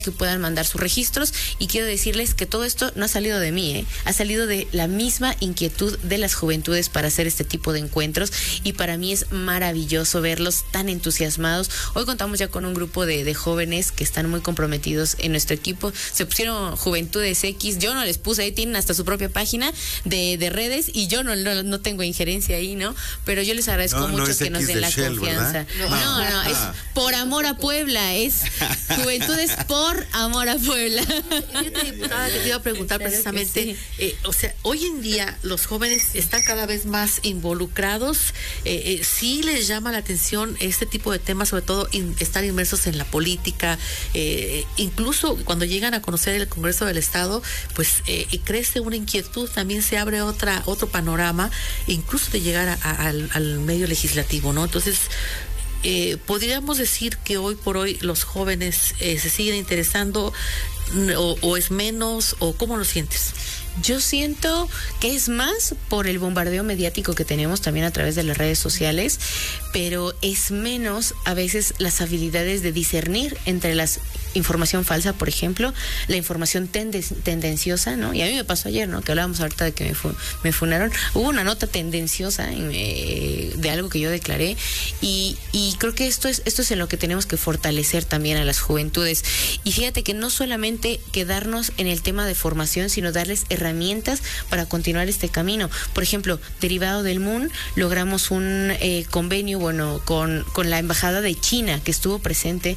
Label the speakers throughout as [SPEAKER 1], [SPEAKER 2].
[SPEAKER 1] que puedan mandar sus registros, y quiero decirles que todo esto no ha salido de mí, ha salido de la misma inquietud de las juventudes para hacer este tipo de encuentros, y para mí es maravilloso verlos tan entusiasmados. Hoy contamos ya con un grupo de jóvenes que están muy comprometidos en nuestro equipo. Se pusieron Juventudes X, yo no les puse, ahí tienen hasta su propia página de redes, y yo no tengo injerencia ahí, ¿no, pero yo les agradezco mucho que nos den la
[SPEAKER 2] Shell,
[SPEAKER 1] confianza. No, es por amor a Puebla, es Juventudes por amor a Puebla.
[SPEAKER 3] Diputada, que te iba a preguntar precisamente, o sea, hoy en día los jóvenes están cada vez más involucrados, sí les llama la atención este tipo de temas, sobre todo estar inmersos en la política, incluso cuando llegan a conocer el Congreso del Estado, pues crece una inquietud, también se abre otro panorama, incluso de llegar al medio legislativo, ¿no? Entonces, podríamos decir que hoy por hoy los jóvenes se siguen interesando, o es menos, o ¿cómo lo sientes?
[SPEAKER 1] Yo siento que es más por el bombardeo mediático que tenemos también a través de las redes sociales, pero es menos a veces las habilidades de discernir entre la información falsa, por ejemplo, la información tendenciosa, ¿no? Y a mí me pasó ayer, ¿no? Que hablábamos ahorita de que me funaron. Hubo una nota tendenciosa de algo que yo declaré, y creo que esto es en lo que tenemos que fortalecer también a las juventudes. Y fíjate que no solamente quedarnos en el tema de formación, sino darles herramientas para continuar este camino. Por ejemplo, derivado del MUN, logramos un convenio, con la embajada de China, que estuvo presente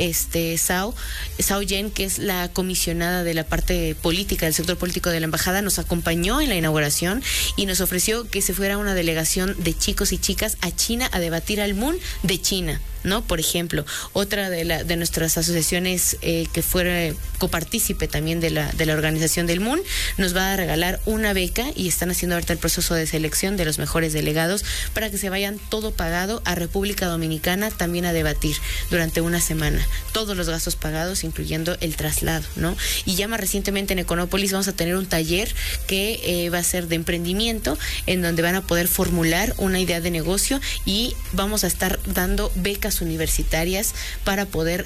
[SPEAKER 1] Zhao Yen, que es la comisionada de la parte política, del sector político de la embajada, nos acompañó en la inauguración y nos ofreció que se fuera una delegación de chicos y chicas a China a debatir al MUN de China, ¿no? Por ejemplo, otra de nuestras asociaciones que fuera copartícipe también de la organización del MUN, nos va a regalar una beca, y están haciendo ahorita el proceso de selección de los mejores delegados para que se vayan todo pagado a República Dominicana también a debatir durante una semana. Todos los gastos pagados, incluyendo el traslado, ¿no? Y ya más recientemente en Econópolis vamos a tener un taller que va a ser de emprendimiento, en donde van a poder formular una idea de negocio, y vamos a estar dando becas universitarias para poder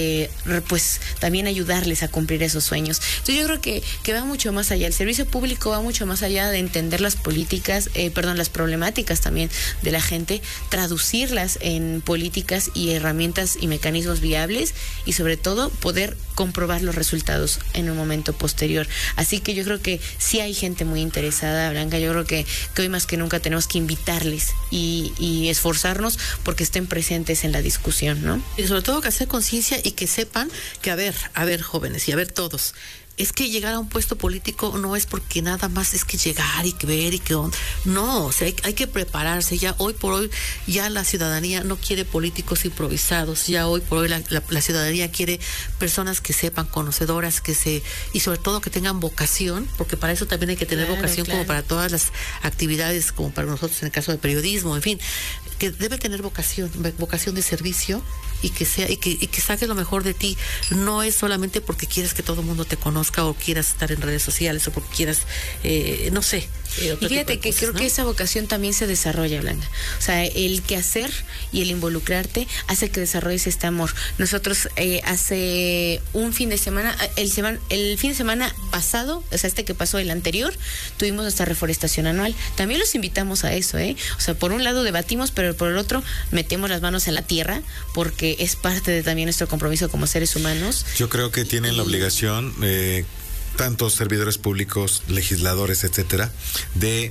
[SPEAKER 1] pues también ayudarles a cumplir esos sueños. Entonces yo creo que va mucho más allá. El servicio público va mucho más allá de entender las políticas, las problemáticas también de la gente, traducirlas en políticas y herramientas y mecanismos viables, y sobre todo poder comprobar los resultados en un momento posterior. Así que yo creo que sí hay gente muy interesada, Blanca. Yo creo que hoy más que nunca tenemos que invitarles y esforzarnos porque estén presentes en la discusión, ¿no?
[SPEAKER 3] Y sobre todo que hacer conciencia, y que sepan que a ver jóvenes, y a ver todos, es que llegar a un puesto político no es porque nada más es que llegar y que ver y que no, o sea, hay que prepararse. Ya hoy por hoy ya la ciudadanía no quiere políticos improvisados, ya hoy por hoy la ciudadanía quiere personas que sepan, conocedoras, y sobre todo que tengan vocación, porque para eso también hay que tener vocación, como para todas las actividades, como para nosotros en el caso de periodismo, en fin, que debe tener vocación de servicio, y que saque lo mejor de ti. No es solamente porque quieres que todo el mundo te conozca, o quieras estar en redes sociales, o porque quieras, no sé.
[SPEAKER 1] Y fíjate que creo que esa vocación también se desarrolla, Blanca. O sea, el quehacer y el involucrarte hace que desarrolles este amor. Nosotros hace un fin de semana, el fin de semana pasado, o sea, que pasó, el anterior, tuvimos nuestra reforestación anual. También los invitamos a eso, O sea, por un lado debatimos, pero por el otro metemos las manos en la tierra, porque es parte de también nuestro compromiso como seres humanos.
[SPEAKER 2] Yo creo que tienen la obligación, tantos servidores públicos, legisladores, etcétera, de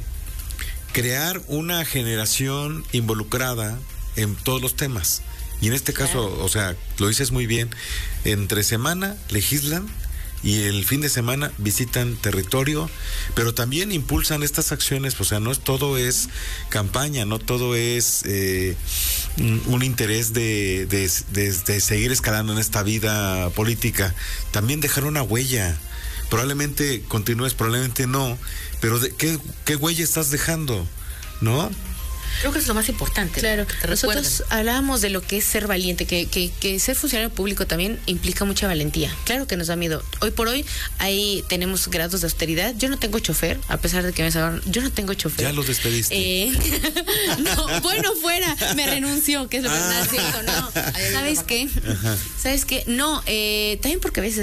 [SPEAKER 2] crear una generación involucrada en todos los temas. Y en este caso, o sea, lo dices muy bien, entre semana legislan, y el fin de semana visitan territorio, pero también impulsan estas acciones. O sea, no es todo es campaña, no todo es un interés de seguir escalando en esta vida política. También dejar una huella. Probablemente continúes, probablemente no, pero ¿qué huella estás dejando? ¿No?
[SPEAKER 3] Creo que es lo más importante.
[SPEAKER 1] Claro,
[SPEAKER 3] que te
[SPEAKER 1] nosotros
[SPEAKER 3] recuerden.
[SPEAKER 1] hablábamos de lo que es ser valiente, que ser funcionario público también implica mucha valentía. Claro que nos da miedo. Hoy por hoy ahí tenemos grados de austeridad. Yo no tengo chofer, a pesar de que me salvaron. Yo no tengo chofer.
[SPEAKER 2] Ya los despediste.
[SPEAKER 1] No, bueno, fuera, me renunció, que es lo verdad, cierto, no. ¿Sabes qué? ¿Sabes qué? No, también porque a veces